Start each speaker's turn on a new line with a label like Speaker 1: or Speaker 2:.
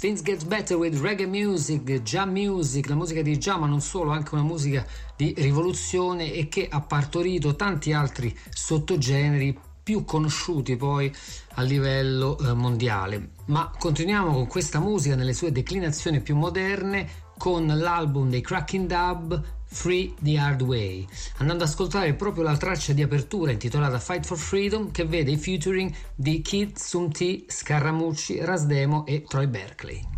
Speaker 1: Things Get Better with Reggae Music, Jam Music, la musica di Jam, ma non solo, anche una musica di rivoluzione e che ha partorito tanti altri sottogeneri più conosciuti poi a livello mondiale. Ma continuiamo con questa musica nelle sue declinazioni più moderne con l'album dei Cracking Dub, Free the Hard Way, andando ad ascoltare proprio la traccia di apertura intitolata Fight for Freedom, che vede i featuring di Kid, Sum T, Scaramucci, Rasdemo e Troy Berkeley.